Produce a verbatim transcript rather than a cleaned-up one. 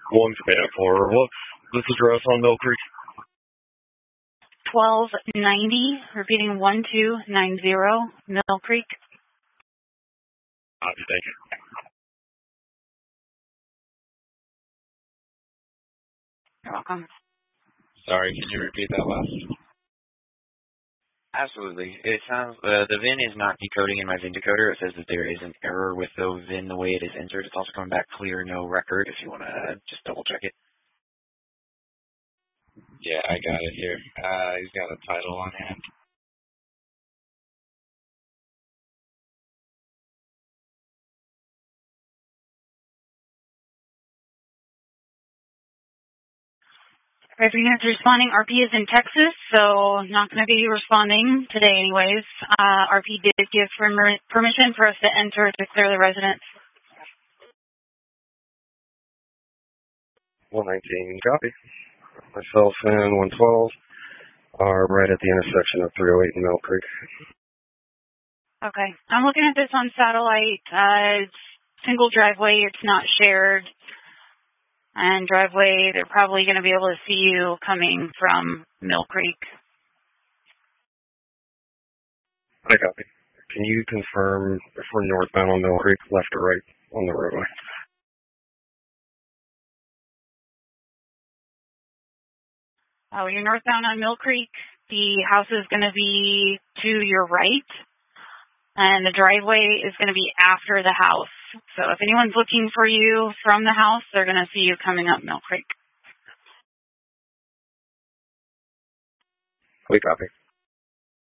One command for what's this address on Mill Creek? twelve ninety, repeating one two nine zero, Mill Creek. Copy, thank you. You're welcome. Sorry, can you repeat that last? Absolutely. It sounds, uh, the V I N is not decoding in my V I N decoder. It says that there is an error with the V I N the way it is entered. It's also coming back clear, no record, if you want to just double check it. Yeah, I got it here. Uh, he's got a title on hand. Every unit's responding. R P is in Texas, so not going to be responding today anyways. Uh, R P did give perm- permission for us to enter to clear the residence. one nineteen, copy. Myself and one twelve are right at the intersection of three oh eight and Mill Creek. Okay. I'm looking at this on satellite. Uh, it's single driveway. It's not shared. And driveway, they're probably going to be able to see you coming from Mill Creek. I copy. Can you confirm if we're northbound on Mill Creek, left or right on the roadway? Oh, you're northbound on Mill Creek. The house is going to be to your right, and the driveway is going to be after the house. So if anyone's looking for you from the house, they're going to see you coming up Mill Creek. We copy.